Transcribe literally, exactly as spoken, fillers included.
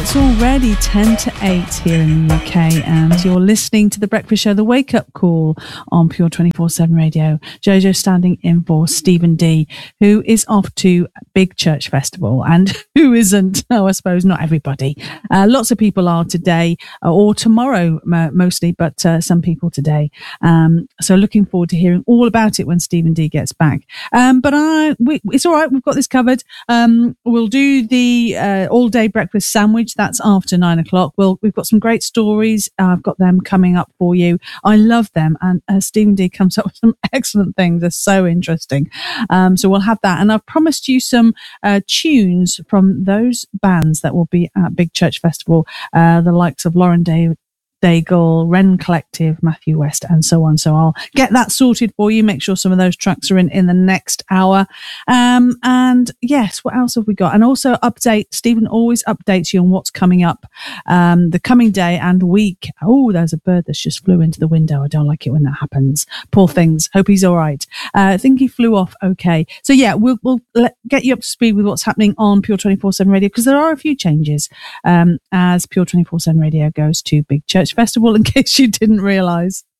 it's already ten to eight here in the U K, and you're listening to The Breakfast Show, The Wake Up Call on Pure twenty-four seven Radio. Jojo standing in for Stephen D, who is off to Big Church Festival, and who isn't? Oh, I suppose not everybody. Uh, lots of people are today, uh, or tomorrow uh, mostly, but uh, some people today. Um, so looking forward to hearing all about it when Stephen D gets back. Um, but I, we, it's all right, we've got this covered. Um, we'll do the uh, all-day breakfast sandwich. That's after nine o'clock. We'll, we've got some great stories. Uh, I've got them coming up for you. I love them. And uh, Stephen D comes up with some excellent things. They're so interesting. Um, so we'll have that. And I've promised you some uh, tunes from those bands that will be at Big Church Festival, uh, the likes of Lauren Day. Daigle, Wren Collective, Matthew West, and so on. So I'll get that sorted for you. Make sure some of those tracks are in in the next hour. Um, and yes, what else have we got? And also update. Stephen always updates you on what's coming up um, the coming day and week. Oh, there's a bird that's just flew into the window. I don't like it when that happens. Poor things. Hope he's all right. Uh, I think he flew off okay. So yeah, we'll we'll let, get you up to speed with what's happening on Pure twenty-four seven Radio, because there are a few changes um, as Pure twenty-four seven Radio goes to Big Church Festival, in case you didn't realise.